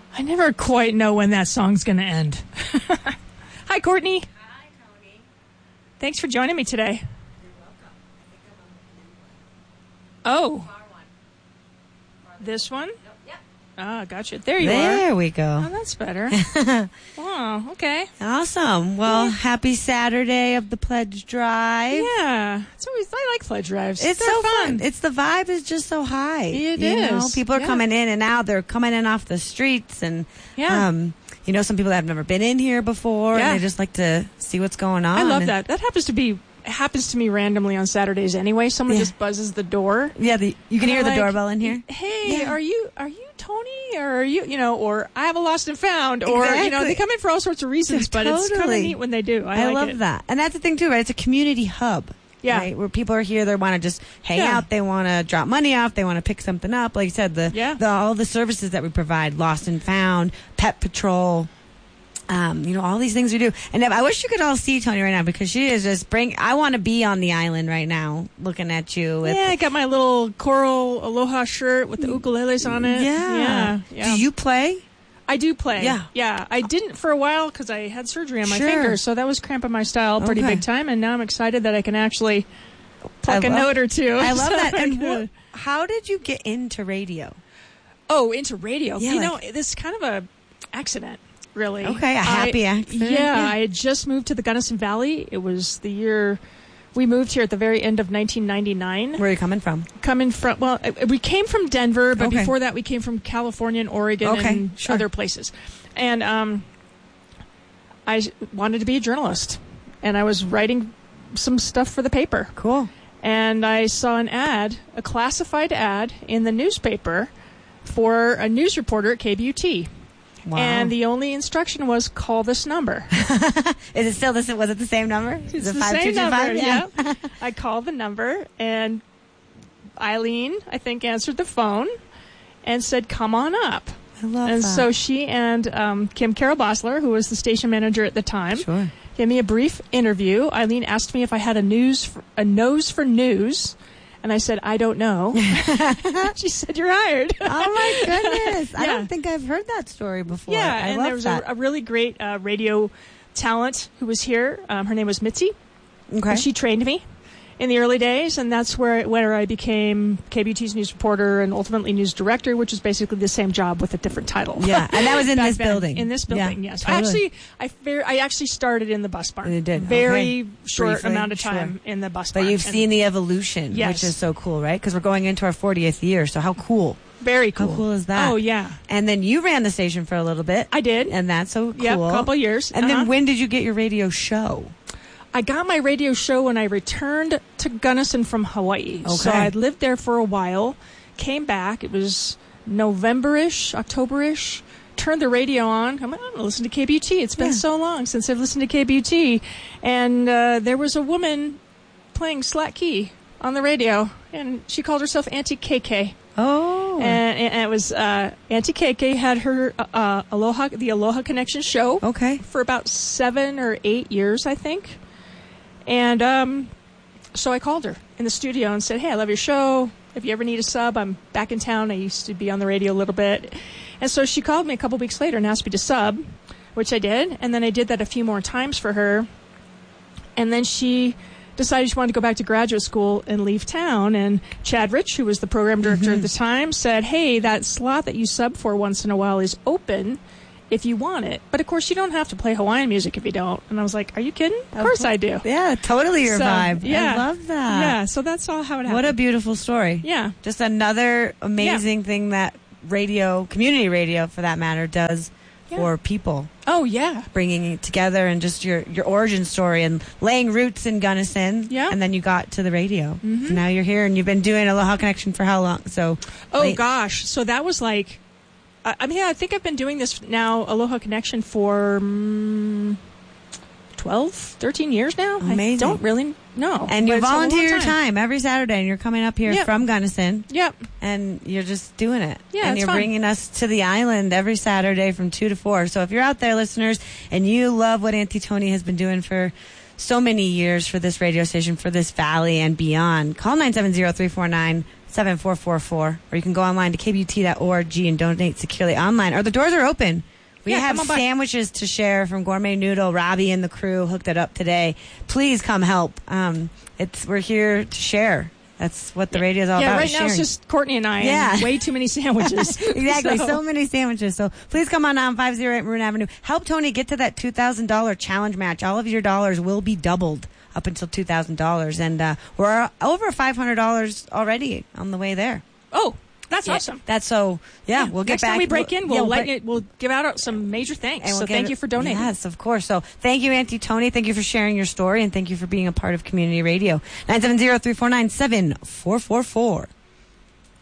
I never quite know when that song's going to end. Hi, Courtney. Hi, Tony. Thanks for joining me today. You're welcome. I think I'm on the new one. Oh, Far one. this one? Nope. Yep. Ah, gotcha. There you are. There we go. Oh, that's better. Wow, okay. Awesome. Well, happy Saturday of the pledge drive. Yeah. It's always, I like pledge drives. It's They're so fun. It's the vibe is just so high. It you know, is. people are Yeah. coming in and out. They're coming in off the streets and Yeah. you know, some people have never been in here before Yeah. and they just like to see what's going on. I love And- that. That happens to me randomly on Saturdays anyway. Someone Yeah. just buzzes the door. Yeah, you can hear the Like, doorbell in here. Hey, Yeah. are you Tony, or are you know, or I have a lost and found, or you know, Exactly. they come in for all sorts of reasons, but it's kind of Totally. neat when they do. I like love it. that. And that's the thing too, right? It's a community hub. Yeah. Right? Where people are here, they want to just hang Yeah. out, they want to drop money off, they want to pick something up. Like you said, all the services that we provide, Lost and Found, Pet Patrol, you know, all these things we do. And I wish you could all see Tony right now because she is just I want to be on the island right now looking at you. With, Yeah, I got my little coral aloha shirt with the ukuleles on it. Yeah. Yeah. Do you play? I do play. Yeah. Yeah. I didn't for a while because I had surgery on my Sure. finger, so that was cramping my style pretty Okay. big time, and now I'm excited that I can actually pluck a love- note or two. I love So that. I And can- how did you get into radio? Oh, into radio. Yeah, You like- know, this is kind of a accident, really. Okay, a happy accident. Yeah, Yeah. I had just moved to the Gunnison Valley. It was the year we moved here at the very end of 1999. Where are you coming from? Coming from, well, we came from Denver, but Okay. before that we came from California and Oregon Okay, and sure. other places. And I wanted to be a journalist, and I was writing some stuff for the paper. Cool. And I saw an ad, a classified ad in the newspaper for a news reporter at KBUT. Wow. And the only instruction was call this number. Is it still this? Was it the same number? It's Is it the same number. 5225? Yeah. I called the number, and Eileen, I think, answered the phone and said, "Come on up." I love And that. so she and Kim Carol Bosler, who was the station manager at the time, Sure. gave me a brief interview. Eileen asked me if I had a nose for news, and I said, "I don't know." She said, "You're hired." Oh my goodness! I Yeah. don't think I've heard that story before. Yeah, I and love there was that. a really great radio talent who was here. Her name was Mitzi. Okay. And she trained me in the early days, and that's where I became KBUT's news reporter and ultimately news director, which is basically the same job with a different title. Yeah, and that was in Back this then. building. In this building, Yeah, yes. totally. I actually started in the bus barn. You did, Very okay. short Briefly, amount of time sure. in the bus barn. But you've And seen the evolution, Yes. which is so cool, right? Because we're going into our 40th year, so how cool. very cool. How cool is that? Oh, yeah. And then you ran the station for a little bit. I did. And that's so cool. Yep, a couple years. And Uh-huh. then when did you get your radio show? I got my radio show when I returned to Gunnison from Hawaii. So Okay. I'd lived there for a while, came back. It was November-ish, October-ish. Turned the radio on. I'm going to listen to KBUT. It's been Yeah. so long since I've listened to KBUT. And there was a woman playing slack key on the radio, and she called herself Auntie KK. Oh. And it was Auntie KK had her the Aloha Connection show Okay. for about 7 or 8 years, I think. And so I called her in the studio and said, "Hey, I love your show. If you ever need a sub, I'm back in town. I used to be on the radio a little bit." And so she called me a couple weeks later and asked me to sub, which I did. And then I did that a few more times for her. And then she decided she wanted to go back to graduate school and leave town. And Chad Rich, who was the program director at the time, said, "Hey, that slot that you sub for once in a while is open if you want it. But, of course, you don't have to play Hawaiian music if you don't." And I was like, "Are you kidding? Of course I do." Yeah, totally your So, vibe. yeah. I love that. Yeah, so that's all how it happened. What a beautiful story. Yeah. Just another amazing thing that radio, community radio for that matter, does for people. Oh, yeah. Bringing it together and just your origin story and laying roots in Gunnison. Yeah. And then you got to the radio. So now you're here and you've been doing Aloha Connection for how long? So. Oh, gosh. So that was like, I think I've been doing this now, Aloha Connection, for 12, 13 years now. Amazing. I don't really know. And you but it's a long volunteer your time every Saturday and you're coming up here Yep. from Gunnison. Yep. And you're just doing it. Yeah, and it's you're fun. bringing us to the island every Saturday from 2 to 4. So if you're out there, listeners, and you love what Auntie Tony has been doing for so many years for this radio station, for this valley and beyond, call 970-349 7444, or you can go online to kbt.org and donate securely online. Or the doors are open. We have sandwiches to share from Gourmet Noodle. Robbie and the crew hooked it up today. Please come help. We're here to share. That's what the radio is all about. Yeah, right now sharing. It's just Courtney and I and way too many sandwiches. Exactly, so many sandwiches. So please come on down 508 Maroon Avenue. Help Tony get to that $2,000 challenge match. All of your dollars will be doubled up until $2,000. And we're over $500 already on the way there. Oh, that's awesome. That's so, we'll get Next back. Time we break in, we'll give out some major thanks. So thank you for donating. Yes, of course. So thank you, Auntie Tony. Thank you for sharing your story, and thank you for being a part of community radio. 970-349-7444.